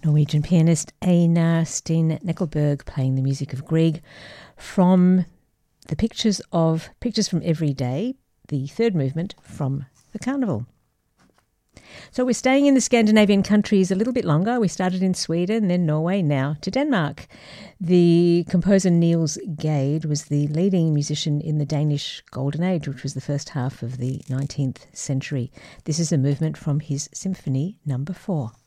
Norwegian pianist Einar Steen Neckelberg playing the music of Grieg from the Pictures from Every Day, the third movement from the Carnival. So we're staying in the Scandinavian countries a little bit longer. We started in Sweden, then Norway, now to Denmark. The composer Niels Gade was the leading musician in the Danish Golden Age, which was the first half of the 19th century. This is a movement from his Symphony No. 4.